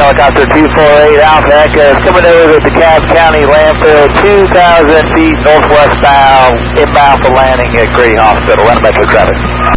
Helicopter 248 Alpha Echo is coming over at the Cobb County landfill, 2,000 feet northwestbound, inbound for landing at Grady Hospital. Land metro traffic.